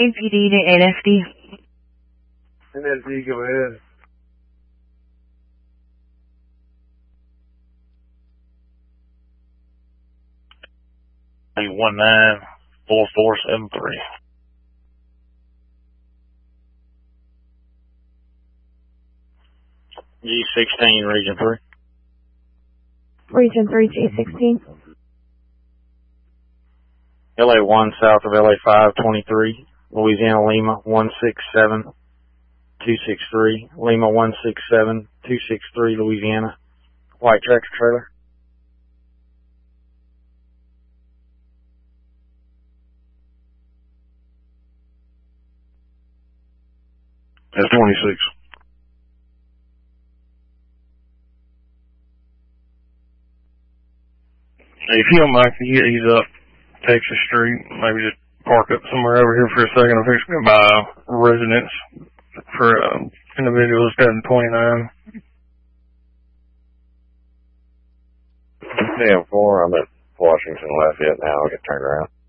APD to NSD. NSD, go ahead. Hey, 194473. G16, Region 3. Region 3, G16. LA1 south of LA5, 23. Louisiana Lima 167263. Lima 167263, Louisiana. White tractor trailer. That's 26. Hey, if you don't mind, can you ease up Texas Street? Maybe just park up somewhere over here for a second. I'm fixing to buy a residence for individuals that in 29. Damn 4, I'm at Washington Lafayette now. I'll get turned around.